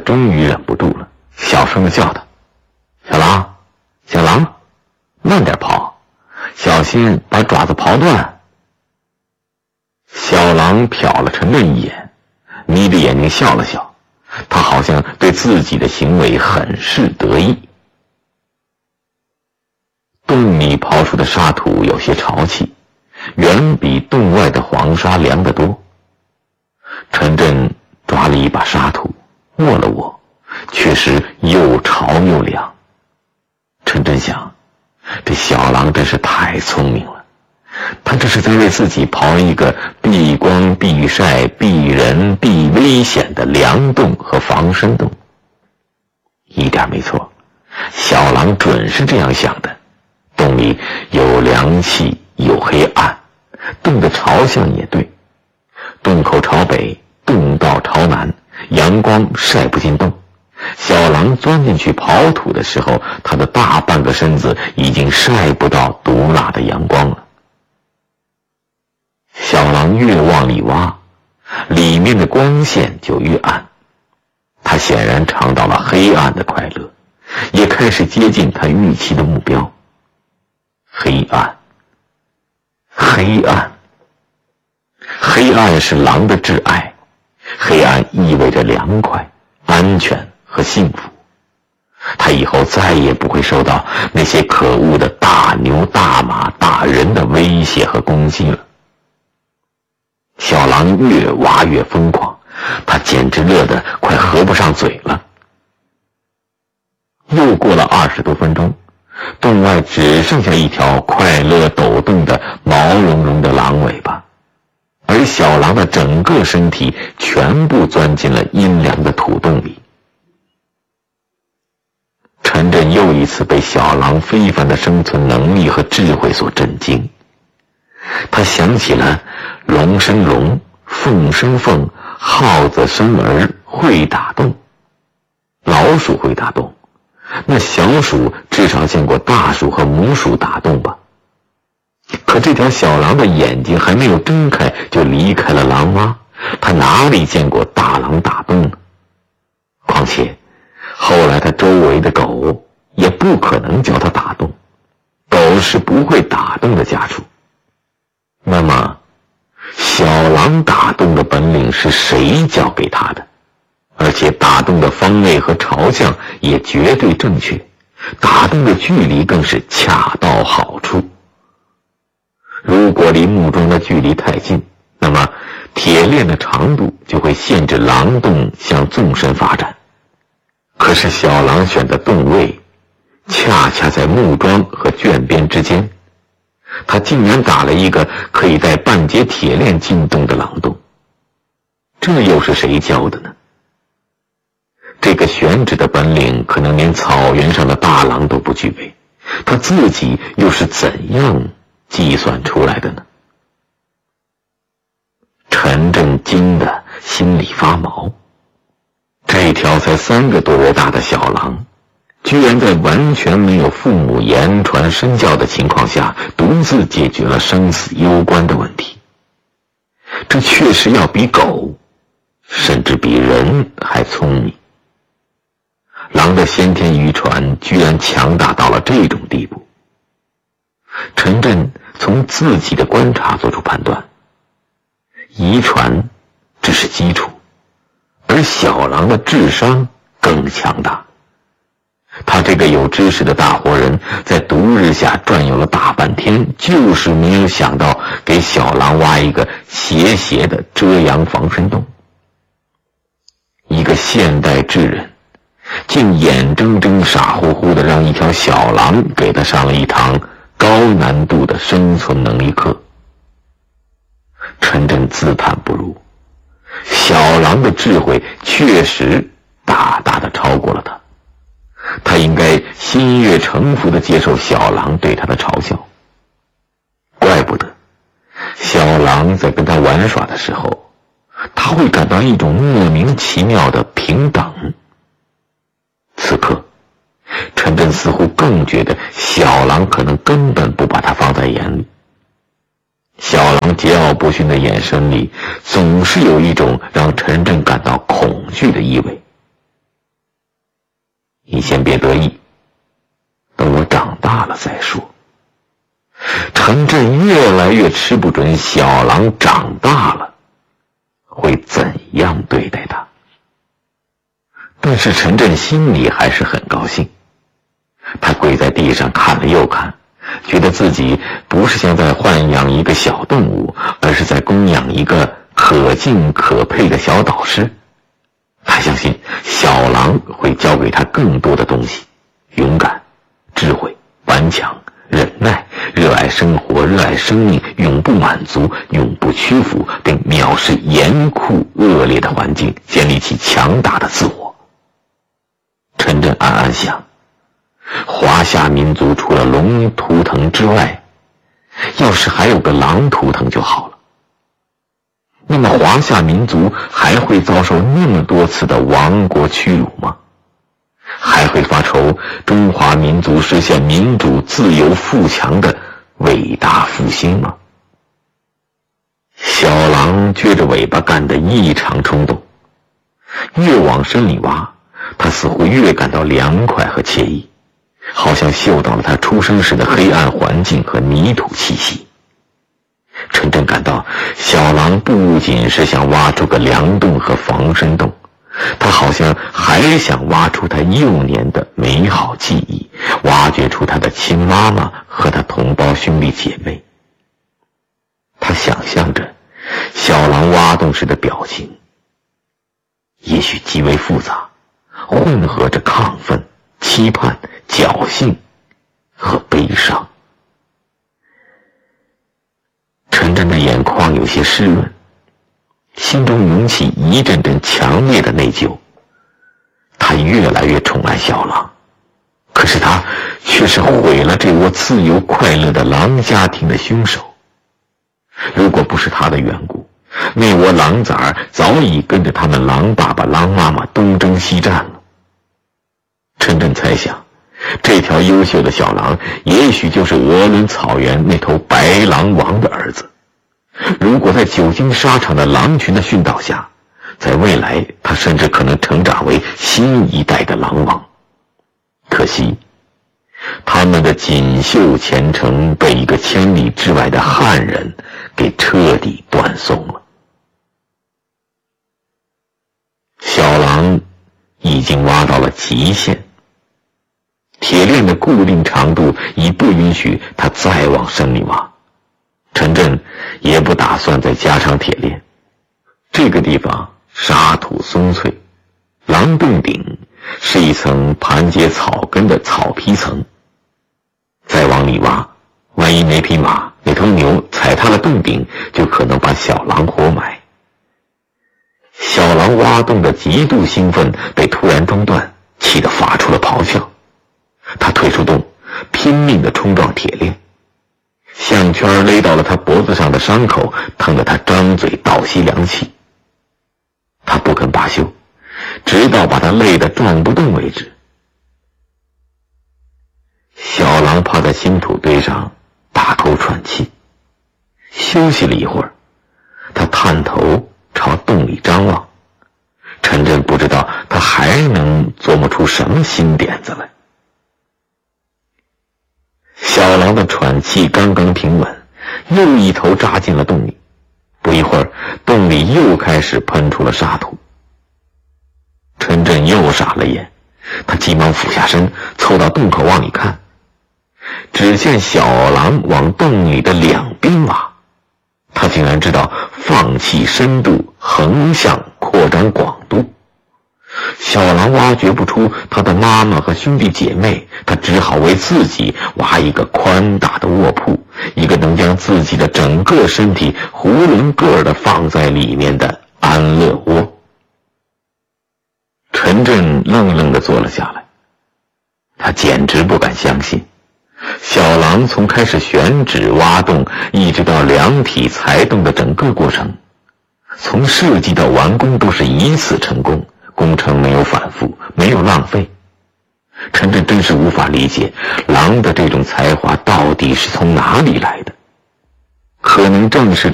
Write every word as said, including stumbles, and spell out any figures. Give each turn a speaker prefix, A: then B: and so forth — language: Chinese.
A: 终于忍不住了，小声地叫道：“小狼，小狼，慢点跑，小心把爪子刨断。”小狼瞟了陈震一眼，眯着眼睛笑了笑，他好像对自己的行为很是得意。洞里刨出的沙土有些潮气，远比洞外的黄沙凉得多。陈震抓了一把沙土，握了握，确实又潮又凉。陈震想，这小狼真是太聪明了，他这是在为自己刨一个避光避晒避人避危险的凉洞和防身洞。一点没错，小狼准是这样想的。洞里有凉气，有黑暗，洞的朝向也对，洞口朝北，洞道朝南，阳光晒不进洞。小狼钻进去刨土的时候，他的大半个身子已经晒不到毒辣的阳光了。小狼越往里挖，里面的光线就越暗，他显然尝到了黑暗的快乐，也开始接近他预期的目标。黑暗，黑暗，黑暗是狼的挚爱，黑暗意味着凉快、安全和幸福。他以后再也不会受到那些可恶的大牛、大马、大人的威胁和攻击了。小狼越挖越疯狂，他简直乐得快合不上嘴了。又过了二十多分钟，洞外只剩下一条快乐抖动的毛茸茸的狼尾巴，而小狼的整个身体全部钻进了阴凉的土洞里。陈震又一次被小狼非凡的生存能力和智慧所震惊，他想起了龙生龙，凤生凤，耗子生儿会打洞。老鼠会打洞，那小鼠至少见过大鼠和母鼠打洞吧？可这条小狼的眼睛还没有睁开就离开了狼蛙，它哪里见过大狼打洞呢？况且后来它周围的狗也不可能教它打洞，狗是不会打洞的家畜。那么小狼打洞的本领是谁教给他的？而且打洞的方位和朝向也绝对正确，打洞的距离更是恰到好处。如果离木桩的距离太近，那么铁链的长度就会限制狼洞向纵深发展。可是小狼选的洞位恰恰在木桩和圈边之间，他竟然打了一个可以带半截铁链进洞的狼洞，这又是谁教的呢？这个选址的本领可能连草原上的大狼都不具备，他自己又是怎样计算出来的呢？陈震惊得心里发毛，这条才三个多月大的小狼，居然在完全没有父母言传身教的情况下，独自解决了生死攸关的问题。这确实要比狗，甚至比人还聪明。狼的先天遗传居然强大到了这种地步。陈震从自己的观察做出判断，遗传只是基础，而小狼的智商更强大。他这个有知识的大活人在毒日下转悠了大半天，就是没有想到给小狼挖一个斜斜的遮阳防身洞。一个现代智人竟眼睁睁傻乎乎地让一条小狼给他上了一堂高难度的生存能力课。陈震自叹不如，小狼的智慧确实大大地超过了他，他应该心悦诚服地接受小狼对他的嘲笑。怪不得小狼在跟他玩耍的时候，他会感到一种莫名其妙的平等。此刻陈震似乎更觉得小狼可能根本不把他放在眼里。小狼桀骜不驯的眼神里总是有一种让陈震感到恐惧的意味。 你先别得意，等我长大了再说。陈震越来越吃不准小狼长大了会怎样对待他，但是陈震心里还是很高兴。他跪在地上看了又看，觉得自己不是像在豢养一个小动物，而是在供养一个可敬可佩的小导师。他相信小狼会教给他更多的东西：勇敢、智慧、顽强、忍耐、热爱生活、热爱生命，永不满足，永不屈服，并藐视严酷恶劣的环境，建立起强大的自我。陈震暗暗想，华夏民族除了龙图腾之外，要是还有个狼图腾就好了。那么华夏民族还会遭受那么多次的亡国屈辱吗？还会发愁中华民族实现民主自由富强的伟大复兴吗？小狼撅着尾巴干得异常冲动，越往深里挖，他似乎越感到凉快和惬意，好像嗅到了他出生时的黑暗环境和泥土气息。陈震感到小狼不仅是想挖出个梁洞和防身洞，他好像还想挖出他幼年的美好记忆，挖掘出他的亲妈妈和他同胞兄弟姐妹。他想象着小狼挖洞时的表情，也许极为复杂，混合着亢奋、期盼、侥幸和悲伤。陈震的眼眶有些湿润，心中涌起一阵阵强烈的内疚。他越来越宠爱小狼，可是他却是毁了这窝自由快乐的狼家庭的凶手。如果不是他的缘故，那窝狼崽儿早已跟着他们狼爸爸狼妈妈东征西战了。陈震猜想，这条优秀的小狼也许就是鹅伦草原那头白狼王的儿子。如果在久经沙场的狼群的训导下，在未来他甚至可能成长为新一代的狼王。可惜他们的锦绣前程被一个千里之外的汉人给彻底断送了。小狼已经挖到了极限，铁链的固定长度已不允许他再往深里挖。陈震也不打算再加上铁链，这个地方沙土松脆，狼洞顶是一层盘结草根的草皮层，再往里挖，万一那匹马那头牛踩塌了洞顶，就可能把小狼活埋。小狼挖洞的极度兴奋被突然中断，气得发出了咆哮。他退出洞，拼命地冲撞铁链，项圈勒到了他脖子上的伤口，疼得他张嘴倒吸凉气。他不肯罢休，直到把他累得转不动为止。小狼趴在新土堆上大口喘气，休息了一会儿，他探头朝洞里张望。陈震不知道他还能琢磨出什么新点子来。小狼的喘气刚刚平稳，又一头扎进了洞里。不一会儿，洞里又开始喷出了沙土。陈震又傻了眼，他急忙俯下身，凑到洞口往里看。只见小狼往洞里的两边挖，他竟然知道放弃深度，横向扩展广度。小狼挖掘不出他的妈妈和兄弟姐妹，他只好为自己挖一个宽大的卧铺，一个能将自己的整个身体囫囵个的放在里面的安乐窝。陈震愣愣地坐了下来，他简直不敢相信，小狼从开始选址挖洞一直到量体裁洞的整个过程，从设计到完工都是一次成功，工程没有反复，没有浪费。陈震真是无法理解狼的这种才华到底是从哪里来的，可能正是